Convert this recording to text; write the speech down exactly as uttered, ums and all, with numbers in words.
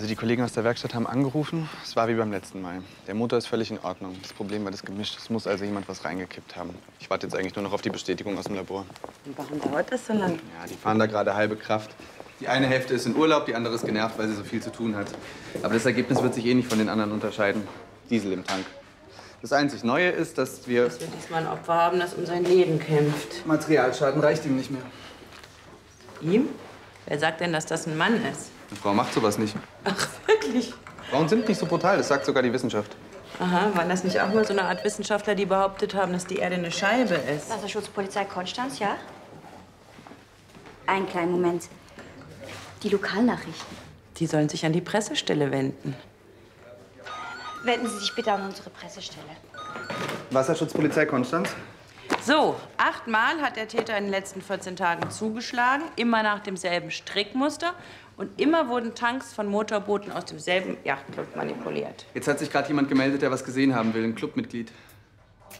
Also die Kollegen aus der Werkstatt haben angerufen. Es war wie beim letzten Mal. Der Motor ist völlig in Ordnung. Das Problem war das Gemisch. Es muss also jemand was reingekippt haben. Ich warte jetzt eigentlich nur noch auf die Bestätigung aus dem Labor. Und warum dauert das so lang? Ja, die fahren da gerade halbe Kraft. Die eine Hälfte ist in Urlaub, die andere ist genervt, weil sie so viel zu tun hat. Aber das Ergebnis wird sich eh nicht von den anderen unterscheiden. Diesel im Tank. Das einzig Neue ist, dass wir... Dass wir diesmal ein Opfer haben, das um sein Leben kämpft. Materialschaden reicht ihm nicht mehr. Ihm? Wer sagt denn, dass das ein Mann ist? Eine Frau macht sowas nicht. Ach, wirklich? Frauen sind nicht so brutal, das sagt sogar die Wissenschaft. Aha, waren das nicht auch mal so eine Art Wissenschaftler, die behauptet haben, dass die Erde eine Scheibe ist? Wasserschutzpolizei Konstanz, ja? Einen kleinen Moment. Die Lokalnachrichten. Die sollen sich an die Pressestelle wenden. Wenden Sie sich bitte an unsere Pressestelle. Wasserschutzpolizei Konstanz? So, achtmal hat der Täter in den letzten vierzehn Tagen zugeschlagen, immer nach demselben Strickmuster. Und immer wurden Tanks von Motorbooten aus demselben Yachtclub manipuliert. Jetzt hat sich gerade jemand gemeldet, der was gesehen haben will, ein Clubmitglied.